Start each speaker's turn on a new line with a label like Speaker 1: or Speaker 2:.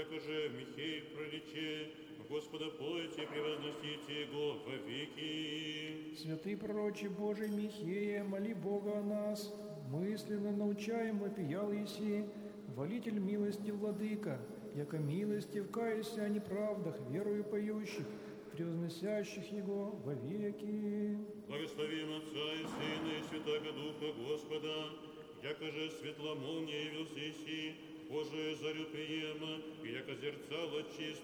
Speaker 1: яко же Михей пролече, Господа пойте, превозносите Его во веки.
Speaker 2: Святый пророче Божий Михея, моли Бога о нас, мысленно научаем вопиял еси, волитель милости владыка, яко милости вкаешься о неправдах, верою поющих, превозносящих Его во веки.
Speaker 1: Благословим Отца и Сына и Святаго Духа Господа, яко же светломолния явился еси, Божие зарю приема, и яко зерцало чисто,